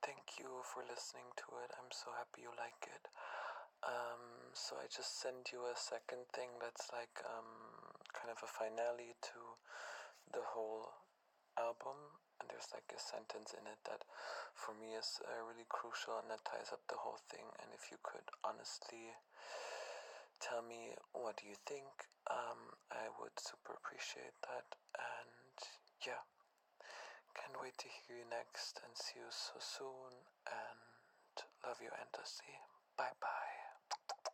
thank you for listening to it. I'm so happy you like it. So I just sent you a second thing that's like kind of a finale to the whole album, and there's like a sentence in it that for me is really crucial and that ties up the whole thing. And if you could honestly tell me what do you think, I would super appreciate that. And yeah, can't wait to hear you next and see you so soon, and love you endlessly. Bye bye.